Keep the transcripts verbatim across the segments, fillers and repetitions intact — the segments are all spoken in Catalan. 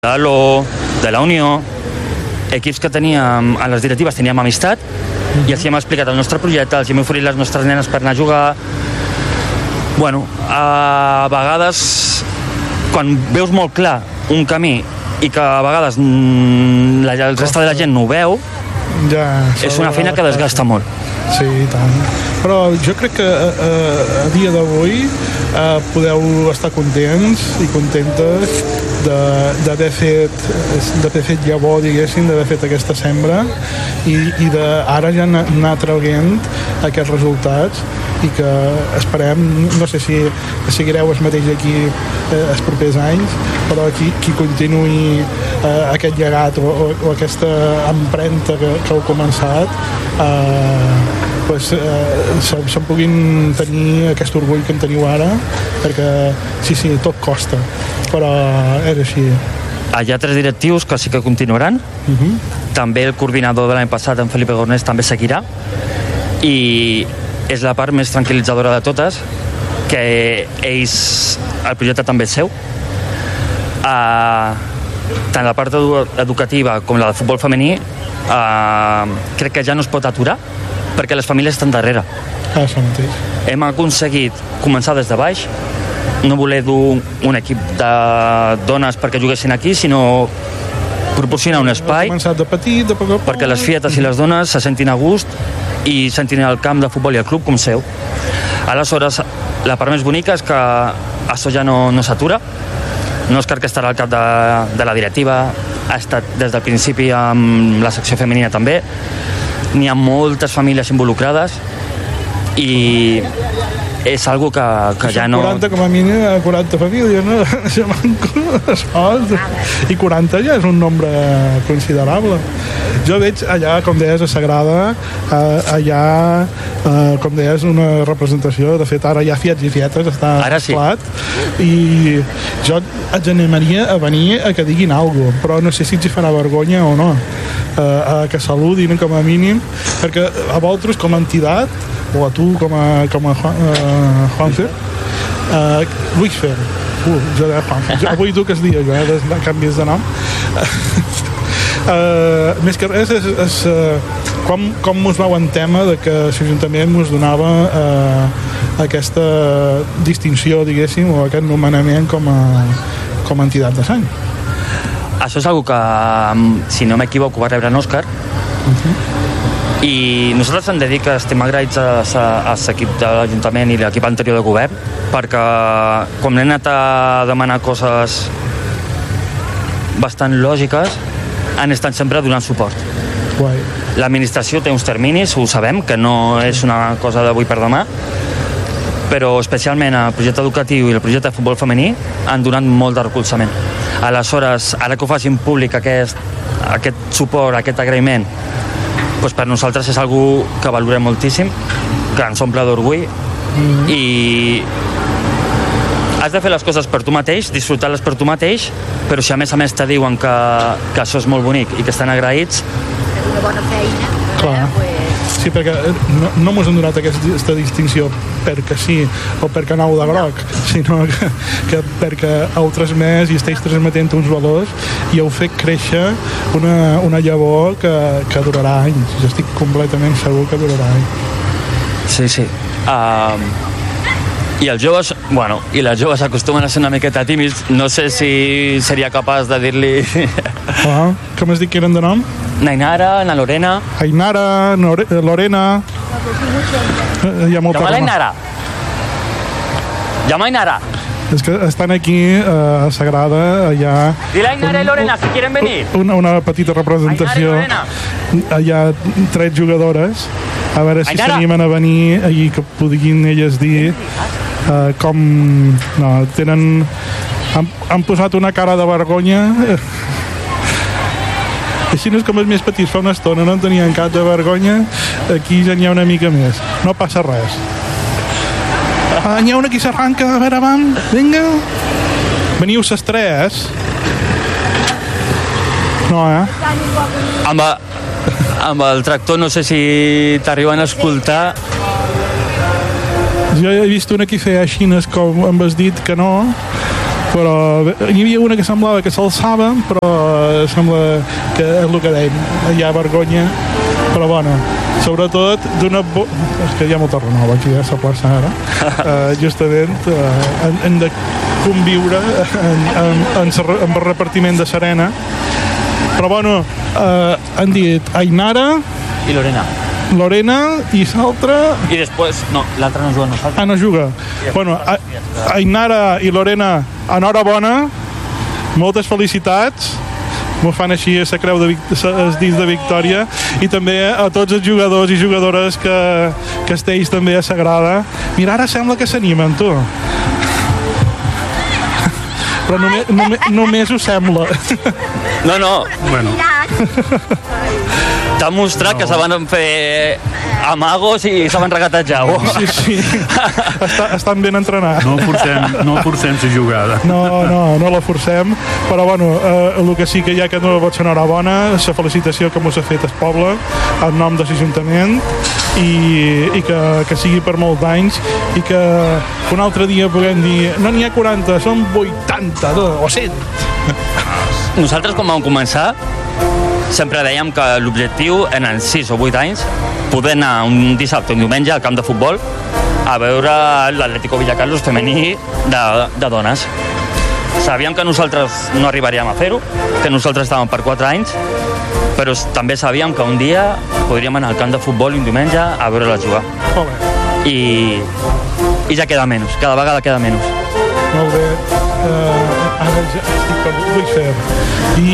de l'O, de la Unió, equips que teníem a les directives, teníem amistat, mm-hmm. i els hem explicat el nostre projecte, els hem oferit les nostres nenes per anar a jugar. Bueno, a vegades, quan veus molt clar un camí i que a vegades mm, la, el resta de la gent no ho veu, ja, és una feina que desgasta molt. Sí, i tant. Però jo crec que a, a, a dia d'avui eh, podeu estar contents i contentes d'haver fet d'haver fet llavor, diguéssim, d'haver fet aquesta sembra i, i d'ara ja anar traient aquests resultats i que esperem, no sé si seguireu els mateix aquí eh, els propers anys, però qui, qui continuï eh, aquest llegat o, o, o aquesta empremta que, que heu començat eh, pues, eh, se'n se puguin tenir aquest orgull que en teniu ara, perquè sí, sí, tot costa, però és així. Hi ha tres directius que sí que continuaran. Uh-huh. També el coordinador de l'any passat, en Felipe Gornés, també seguirà, i és la part més tranquil·litzadora de totes, que ells, el projecte també és seu. Uh, tant la part edu educativa com la de futbol femení uh, crec que ja no es pot aturar perquè les famílies estan darrere. Ah, això mateix. Hem aconseguit començar des de baix, no voler dur un equip de dones perquè juguessin aquí, sinó proporcionar un espai de petit, de poc a poc, perquè les fietes i les dones se sentin a gust i sentin el camp de futbol i el club com seu. Aleshores, la part més bonica és que això ja no, no s'atura. No és que estarà al cap de, de la directiva, ha estat des del principi amb la secció femenina també. N'hi ha moltes famílies involucrades i és algo que, que ja no... quaranta com a mínim, quaranta famílies, no? I quaranta ja és un nombre considerable. Jo veig allà, com deies, a Sagrada, allà, com deies, una representació. De fet, ara hi ha fiets i fietes, està sí. plat. I jo et animaria a venir a que diguin alguna cosa, però no sé si ens hi farà vergonya o no. A que saludin, com a mínim, perquè a vosaltres, com a entitat, o a tu com a, com a Juan, uh, Juanfer uh, Luis Fer uh, jo deia Juanfer, jo, avui tu que es dia jo, eh, de canvis de nom uh, més que res és, és uh, com, com us vau en tema de que l'Ajuntament us donava uh, aquesta distinció, diguéssim, o aquest nomenament com a, com a entitat de sang. Això és una que, si no m'equivoco, va rebre un Òscar. Uh-huh. I nosaltres hem de dir que estem agraïts a, a, a l'equip de l'Ajuntament i l'equip anterior de govern, perquè com hem anat a demanar coses bastant lògiques, han estat sempre donant suport. Guai. L'administració té uns terminis, ho sabem, que no és una cosa d'avui per demà, però especialment el projecte educatiu i el projecte de futbol femení han donat molt de recolzament. Aleshores, ara que ho facin públic aquest, aquest suport, aquest agraïment, doncs per nosaltres és algo que valorem moltíssim, que ens omple d'orgull, mm-hmm. i has de fer les coses per tu mateix, disfrutar-les per tu mateix, però si a més a més te diuen que, que això és molt bonic i que estan agraïts... Una bona feina. Clar. Eh, pues... Sí, perquè no, no mos han donat aquesta distinció perquè sí o perquè anau de groc, sinó que, que perquè heu transmès i esteu transmetent uns valors i heu fet créixer una, una llavor que, que durarà anys. Jo estic completament segur que durarà anys. Sí, sí. Um, I els joves, bueno, i les joves acostumen a ser una miqueta tímids. No sé si seria capaç de dir-li... Ah, com has dit que eren de nom? Nainara, na Lorena... Ainara, Nore, Lorena... Hi ha molta... Llama Ainara. Llama Ainara. És que estan aquí a Sagrada, allà... Dile a Ainara i Lorena, si quieren venir. Una, una petita representació. Allà tres jugadores. A veure si s'animen a venir i que puguin elles dir uh, com... No, tenen... Han, han posat una cara de vergonya... Així no és com els més petits, fa una estona no en tenien cap de vergonya, aquí ja n'hi ha una mica més. No passa res. Ah, n'hi ha una qui s'arranca, a veure, vam, vinga. Veniu ses tres. No, eh? Amb, a, amb el tractor no sé si t'arriben a escoltar. Jo he vist una qui feia aixines com em has dit que no, però hi havia una que semblava que s'alçava, però sembla que és el que dèiem, hi ha vergonya, però bueno, sobretot d'una... Bo... és que hi ha molta renova aquí a la plaça ara, uh, justament uh, hem, hem de conviure en, en, en, en el repartiment de Serena, però bueno, uh, han dit Ainara i Lorena Lorena i l'altra... I després, no, l'altra no juga amb nosaltres. Ah, no juga. Bueno, a, Ainara i Lorena, enhorabona, moltes felicitats, m'ho fan així a la creu de es dins de victòria, i també a tots els jugadors i jugadores que, que estiguis també a Sagrada. Mira, ara sembla que s'animen, tu. Però només, només, només ho sembla. No, no. Bueno. T'ha mostrat no. que saben fer amagos i saben regatejar. Oh. Sí, sí. Està, estan ben entrenats. No forcem, no forcem la jugada. No, no, no la forcem. Però, bueno, eh, el que sí que hi ha que no pot ser enhorabona, la felicitació que mos ha fet el poble, en nom de l'Ajuntament, i, i que, que sigui per molts anys, i que un altre dia puguem dir no n'hi ha quaranta, són vuitanta o cent. Nosaltres, quan vam començar, sempre dèiem que l'objectiu en els sis o vuit anys poder anar un dissabte o un diumenge al camp de futbol a veure l'Atlético Villacarlos femení de, de dones. Sabíem que nosaltres no arribaríem a fer-ho, que nosaltres estàvem per quatre anys, però també sabíem que un dia podríem anar al camp de futbol un diumenge a veure-les jugar. I, i ja queda menys, cada vegada queda menys. Molt bé. Uh, ara ja estic per... vull fer i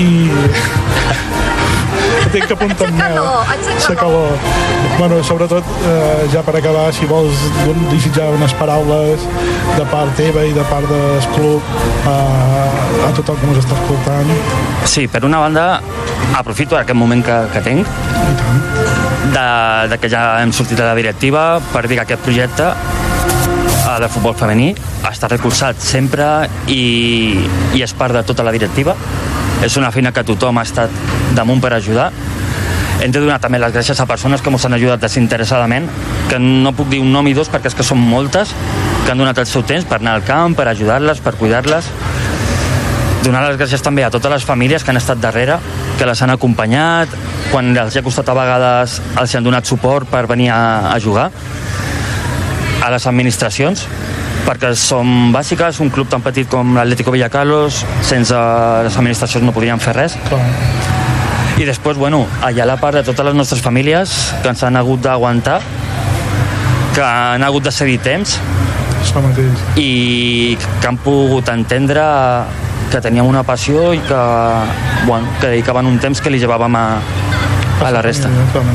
tinc que apuntar-me la calor. Bueno, sobretot, eh, ja per acabar, si vols desitjar unes paraules de part teva i de part del club eh, a tothom que ens està escoltant. Sí, per una banda, aprofito aquest moment que, que tinc de, de que ja hem sortit de la directiva per dir que aquest projecte de futbol femení està recolzat sempre i, i és part de tota la directiva. És una feina que tothom ha estat damunt per ajudar. Hem de donar també les gràcies a persones que ens han ajudat desinteressadament, que no puc dir un nom i dos perquè és que són moltes, que han donat el seu temps per anar al camp, per ajudar-les, per cuidar-les. Donar les gràcies també a totes les famílies que han estat darrere, que les han acompanyat, quan els ha costat a vegades els han donat suport per venir a, a jugar. A les administracions, perquè són bàsiques, un club tan petit com l'Atlético Villacarlos, sense les administracions no podríem fer res. I després, bueno, allà la part de totes les nostres famílies que ens han hagut d'aguantar, que han hagut de cedir temps i que han pogut entendre que teníem una passió i que, bueno, que dedicaven un temps que li llevàvem a, a la resta.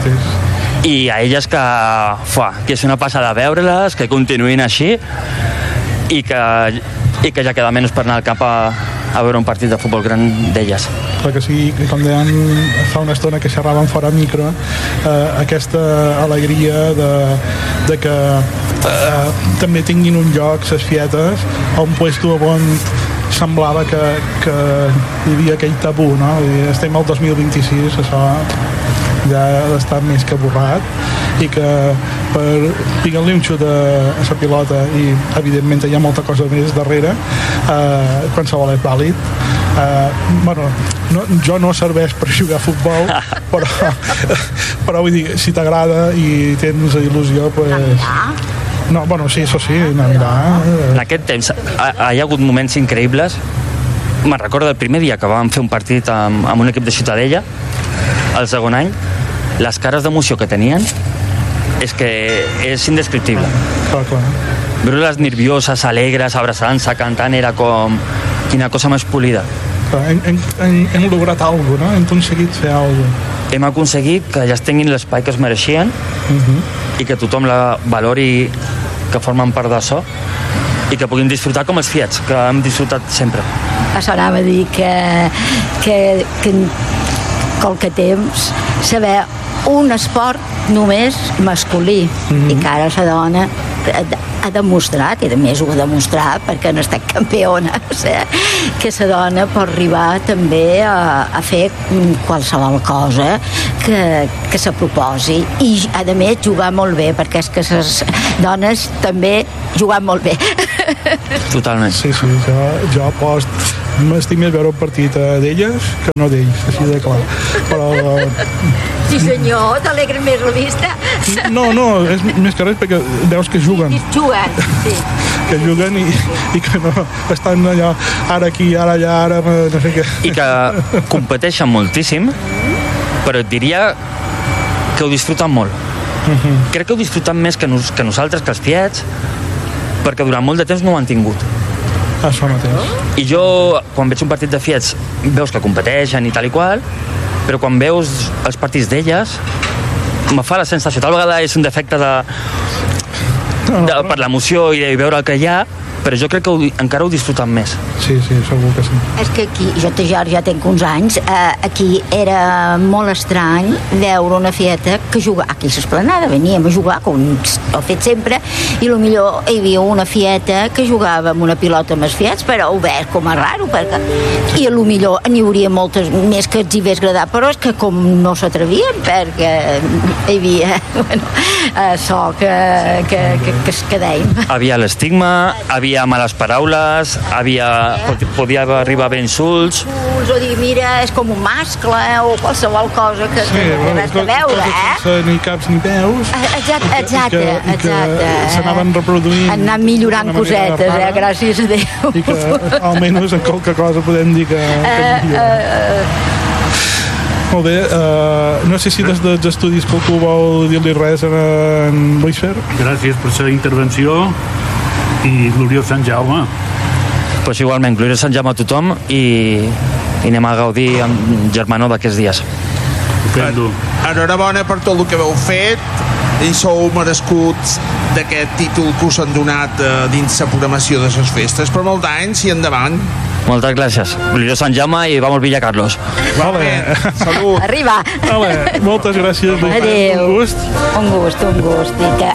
I a elles que, fa, que és una passada veure-les, que continuïn així i que, i que ja queda menys per anar al camp a, a veure un partit de futbol gran d'elles. Clar que sí, com deien fa una estona que xerràvem fora micro, eh, aquesta alegria de, de que eh, també tinguin un lloc ses fietes a un puesto on semblava que, que hi havia aquell tabú, no? I estem al dos mil vint-i-sis, això ja ha estat més que borrat, i que per picar-li un xut a, a la pilota, i evidentment hi ha molta cosa més darrere, eh, qualsevol és vàlid. Eh, bueno, no, jo no serveix per jugar a futbol, però, però vull dir, si t'agrada i tens il·lusió, pues... No, bueno, sí, això sí, anar a mirar. En aquest temps ha, hi ha hagut moments increïbles. Me'n recordo el primer dia que vam fer un partit amb, amb un equip de Ciutadella, el segon any, les cares d'emoció que tenien és que és indescriptible. Clar, clar. Veure-les nervioses, alegres, abraçant-se, cantant, era com quina cosa més polida. Clar, hem, hem, hem lograt alguna cosa, no? Hem aconseguit fer alguna cosa. Hem aconseguit que ja es tinguin l'espai que es mereixien uh-huh. i que tothom la valori, que formen part d'això i que puguin disfrutar com els fiats, que hem disfrutat sempre. Això anava a dir que, que, que qualque temps saber un esport només masculí mm-hmm. i que ara la dona ha demostrat, i a més ho ha demostrat perquè han estat campiones, eh? que la dona pot arribar també a, a fer qualsevol cosa que, que se proposi, i a més jugar molt bé, perquè és que les dones també juguen molt bé. Totalment. Sí, sí, jo, jo post m'estic més veure un partit d'elles que no d'ells, així de clar. Però... Sí senyor, t'alegra més la vista. No, no, és més que res perquè veus que juguen. Juguen, sí. Que juguen i, i que no estan allà, ara aquí, ara allà, ara no sé què. I que competeixen moltíssim, però et diria que ho disfruten molt. Uh-huh. Crec que ho disfruten més que, nos, que nosaltres, que els tiets, perquè durant molt de temps no ho han tingut. Això mateix. I jo, quan veig un partit de Fiats, veus que competeixen i tal i qual, però quan veus els partits d'elles, me fa la sensació, tal vegada és un defecte de, de, per l'emoció i veure el que hi ha, però jo crec que ho, encara ho disfruten més. Sí, sí, segur que sí. És que aquí, jo ja, ja tenc uns anys, eh, aquí era molt estrany veure una fieta que jugava, aquí a l'Esplanada veníem a jugar, com ho fet sempre, i millor hi havia una fieta que jugava amb una pilota amb els fiets, però ho veig com a raro, perquè... i a lo millor n'hi hauria moltes més que els hi hagués agradat, però és que com no s'atrevien, perquè hi havia, bueno, això que, que, que, que es quedem. Havia l'estigma, havia males paraules, havia, podia arribar a insults. Insults, o dir, mira, és com un mascle, o qualsevol cosa que, sí, que no té res a veure, eh? Sense ni caps ni peus. Exacte, exacte, i que, exacte. I que s'anaven reproduint. Han anat millorant cosetes, eh? Gràcies a Déu. I que almenys en qualque cosa podem dir que, que millora. Uh, uh, Molt bé, uh, no sé si des dels estudis Coco vol dir-li res a en Luis Fer. Gràcies per la intervenció i gloriós Sant Jaume. Pues igualment, gloriós Sant Jaume a tothom i, i anem a gaudir amb germanor d'aquests dies. Fem-ho. Enhorabona per tot el que heu fet i sou merescuts d'aquest títol que us han donat eh, dins la programació de les festes per molts anys i endavant. Moltes gràcies. Gloriós Sant Jaume i vamos Villa Carlos. Vale. Salut. Arriba. Vale. Moltes gràcies. Adéu. Un gust. Un gust, un gust. I que